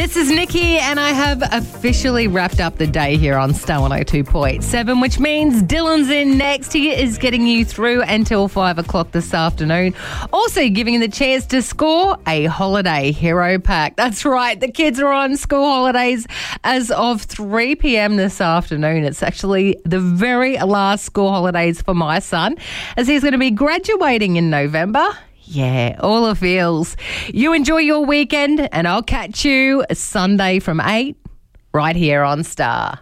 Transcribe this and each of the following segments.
This is Nikki, and I have officially wrapped up the day here on Star 102.7, which means Dylan's in next. He is getting you through until 5 o'clock this afternoon. Also giving you the chance to score a holiday hero pack. That's right, the kids are on school holidays as of 3 p.m. this afternoon. It's actually the very last school holidays for my son, as he's going to be graduating in November. Yeah, all the feels. You enjoy your weekend, and I'll catch you Sunday from 8 right here on Star.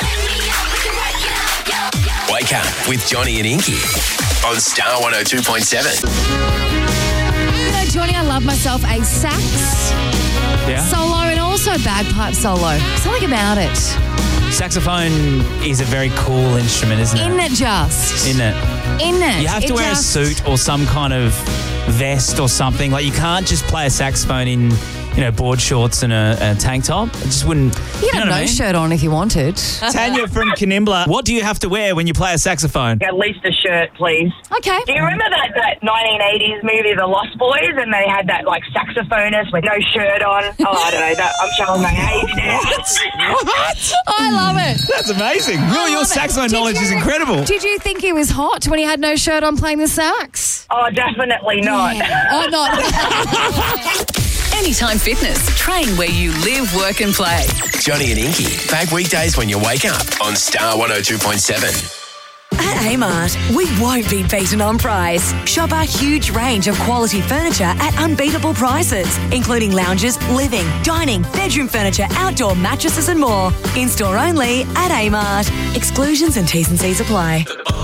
Wake up with Johnny and Inky on Star 102.7. You know, Johnny, I love myself a sax solo and also bagpipe solo. Something about it. Saxophone is a very cool instrument, isn't it? Isn't it just? Isn't it? Isn't it? You have to wear a suit or some kind of vest or something. Like, you can't just play a saxophone in, board shorts and a tank top. It just wouldn't. You could have no shirt on if you wanted. Tanya from Canimbla, what do you have to wear when you play a saxophone? At least a shirt, please. Okay. Do you remember that 1980s movie, The Lost Boys, and they had that saxophonist with no shirt on? Oh, I don't know. I'm showing my age now. What? I love it. That's amazing. Your saxophone knowledge is incredible. Did you think he was hot when he had no shirt on playing the sax? Oh, definitely not. Yeah. Oh, not. Anytime Fitness. Train where you live, work and play. Johnny and Inky, back weekdays when you wake up on Star 102.7. At Amart, we won't be beaten on price. Shop our huge range of quality furniture at unbeatable prices, including lounges, living, dining, bedroom furniture, outdoor mattresses and more. In-store only at Amart. Exclusions and T's and C's apply.